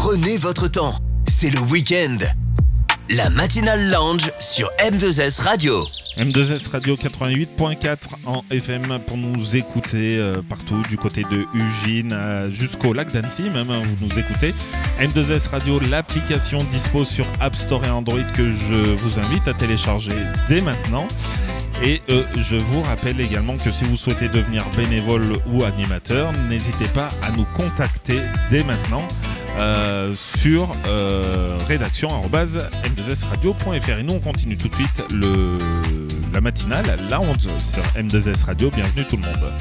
Prenez votre temps, c'est le week-end. La matinale lounge sur M2S Radio. M2S Radio 88.4 en FM pour nous écouter partout du côté de Ugine jusqu'au lac d'Annecy même, vous nous écoutez. M2S Radio, l'application dispose sur App Store et Android que je vous invite à télécharger dès maintenant. Et je vous rappelle également que si vous souhaitez devenir bénévole ou animateur, n'hésitez pas à nous contacter dès maintenant sur rédaction@m2sradio.fr. Et nous on continue tout de suite la matinale lounge sur M2S Radio. Bienvenue tout le monde.